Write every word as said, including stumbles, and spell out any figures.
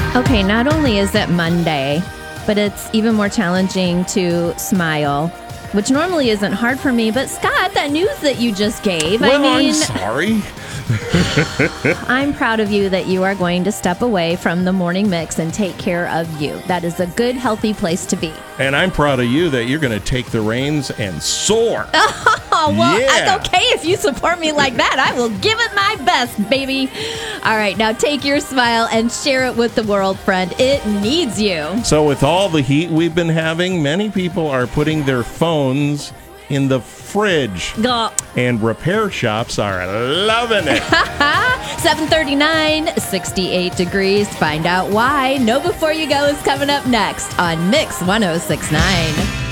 Okay, not only is it Monday, but it's even more challenging to smile, which normally isn't hard for me. But Scott, that news that you just gave, Well, I mean, I'm sorry. I'm proud of you that you are going to step away from the morning mix and take care of you. That is a good, healthy place to be. And I'm proud of you that you're going to take the reins and soar. Oh, well, Yeah. it's okay if you support me like that. I will give it my best, baby. All right, now take your smile and share it with the world, friend. It needs you. So with all the heat we've been having, many people are putting their phones in the fridge. Go. And repair shops are loving it. seven thirty-nine, sixty-eight degrees. Find out why. Know Before You Go is coming up next on Mix ten sixty-nine.